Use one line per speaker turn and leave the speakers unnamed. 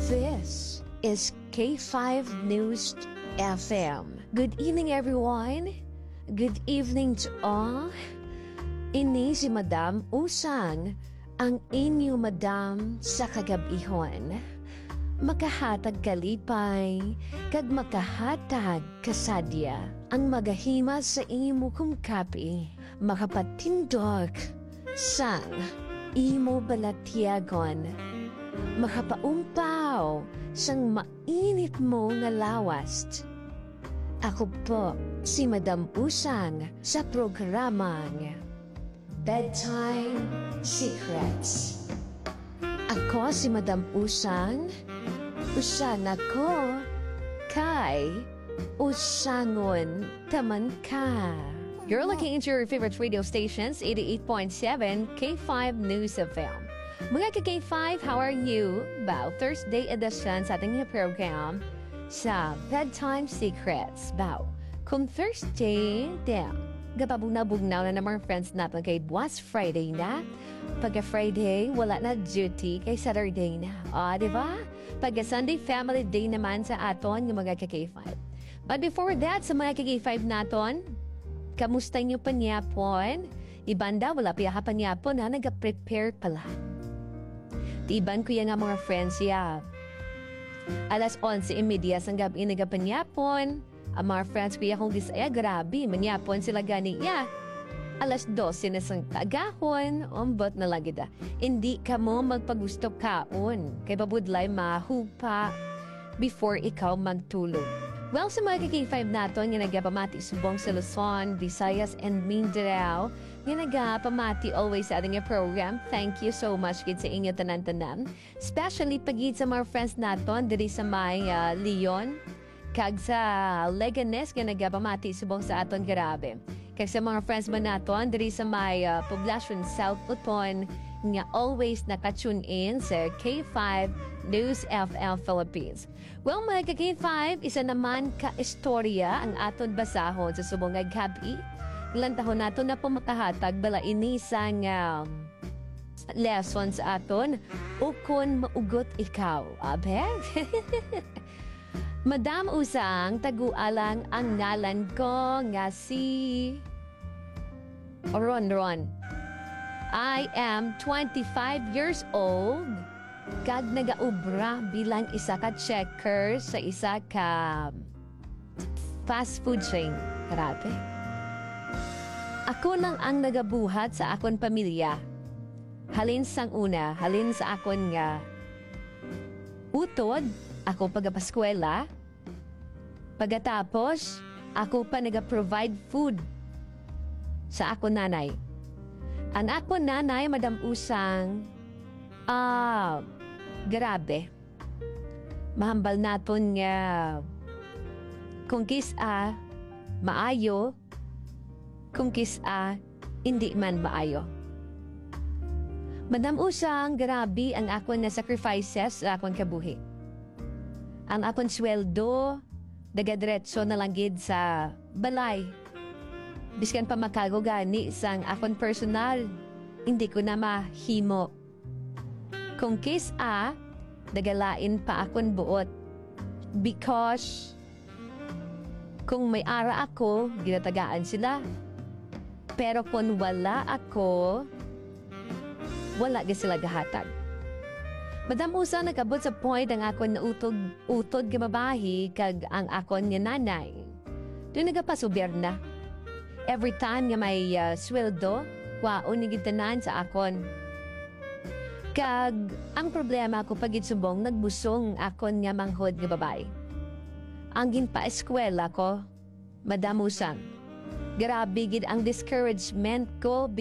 This is K5 News FM. Good evening, everyone. Good evening to all. Ini si Madam Usang, ang inyo Madam sa kagabihon. Makahatag kalipay, kag makahatag kasadya. Ang magahima sa imo kong kapi, makapatindog sang imo balatyagon. Makapaumpaw sang mainit mo nga lawast. Ako po si Madam Usang sa programang Bedtime Secrets. Ako si Madam Usang. Usang ako kay Usangon taman ka. You're looking into your favorite radio stations, 88.7 K5 News FM. Mga ka-K5, how are you? Bao Thursday edition sa ating program sa Bedtime Secrets. Bao, kung Thursday, gapabugnaw-bugnaw na mga friends natin kay buwas Friday na. Pagka Friday, wala na duty kay Saturday na. O, diba? Pagka Sunday, family day naman sa aton ng mga ka-K5. But before that, sa mga ka-K5 naton, kamusta nyo panyapon? Ibanda, wala pa panyapon na nag-prepare pala. Tiban ko yung mga friends ya. Alas 11:30 sang gabi nagapanyapon. Ang mga friends ko kung gisaya, grabe, manyapon sila gani ya. Alas 12 na sang tagahon, umbot na lagi da. Hindi ka mo magpagusto kaon. Kay babudlay mahupa before ikaw magtulog. Well, sa mga K5 naton, nga nagapamati subong sa Luzon, Visayas, and Mindanao, nga nagapamati always sa ating program. Thank you so much kid sa inyo tanan-tanan. Especially pagid sa mga friends naton, diri sa may Leon, kag sa Leganes, nga nagapamati subong sa aton grabe. Kag sa mga friends ba naton, diri sa may Poblacion South Uton, nga always nakatune in sa K5 News FM Philippines. Well, mga ka-K5, isa naman ka-istorya ang aton basahon sa subong nga gabi. Ilang tahon nato na po makahatag bala inisang lessons aton ukon maugot ikaw. Abe? Madam Usang, tagualang ang ngalan ko nga si Ron. I am 25 years old. Kag nagaubra bilang isa ka checker sa isa ka fast food chain. Grabe. Ako lang ang nagabuhat sa akon pamilya. Halin sang una, halin sa akon nga utod, ako pagapaskwela. Pagkatapos, ako pa nagaprovide food sa akon nanay. Ang akon nanay, Madam Usang, grabe. Mahambal naton nga kung kisa maayo, kung kisa hindi man maayo. Madam Usang, grabe ang akon na sacrifices sa akon kabuhi. Ang akon sweldo, dagadretso na lang gid sa balay. Biskan pa makago gani sang akon personal, hindi ko na mahimo. Kung kisa, dagalain pa akon buot. Because, kung may ara ako, ginatagaan sila. Pero kung wala ako, wala ga sila gahatag. Madam Usang, nakabot sa point ang akon na utod gamabahi kag ang akon nga nanay. Doon nagapasuber na. Every time nga may sweldo, kwaon ni gitanan sa akon. Kag ang problema ko pagid subong nagbusong akon nga manghod nga babay. Ang ginpa-eskwela ko, Madam Usang. Grabe gid ang discouragement ko